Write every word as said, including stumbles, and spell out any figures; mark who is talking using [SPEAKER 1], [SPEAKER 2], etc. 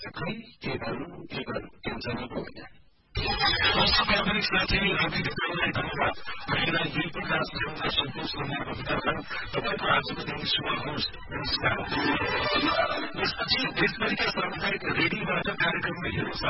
[SPEAKER 1] खै के गर्नु के गर्नु टेन्सनै पो होइन दोस्रो प्राथमिक साथी रवि ढुक्कललाई धन्यवाद हामीलाई यही प्रकार सेवा सन्तोष गर्नेको वितरण तपाईँको आजको दिन शुभ होस् नमस्कार यसपछि देशभरिका सामुदायिक रेडियोबाट कार्यक्रममा हेर्नु